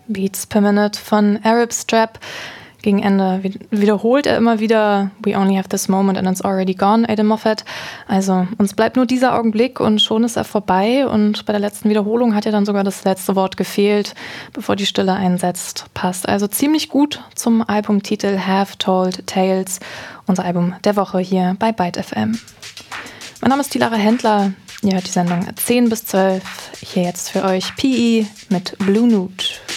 Beats per Minute von Arab Strap. Gegen Ende wiederholt er immer wieder We only have this moment and it's already gone, Aidan Moffat. Also uns bleibt nur dieser Augenblick und schon ist er vorbei. Und bei der letzten Wiederholung hat ja dann sogar das letzte Wort gefehlt, bevor die Stille einsetzt. Passt also ziemlich gut zum Albumtitel Have Told Tales, unser Album der Woche hier bei Byte FM. Mein Name ist Lara Händler. Ihr hört die Sendung 10 bis 12. Hier jetzt für euch PE mit Blue Note.